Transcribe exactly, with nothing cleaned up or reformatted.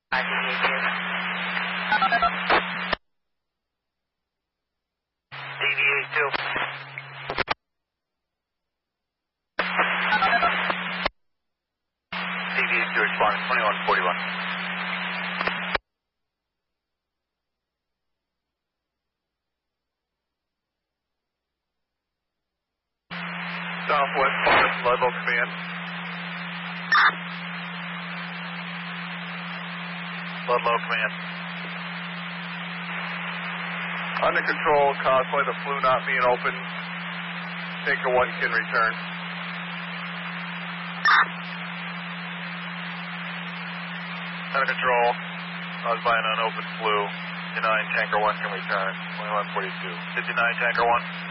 I D V A two. D V A two. D V A two responding, twenty-one forty-one. Southwest Farm, Level Command. Ludlow Command. Under control, causeway, the flue not being open. Take a one can return. Under control, caused by an unopened flue. fifty-nine Tanker one can return, twenty-one forty-two. fifty-nine Tanker one.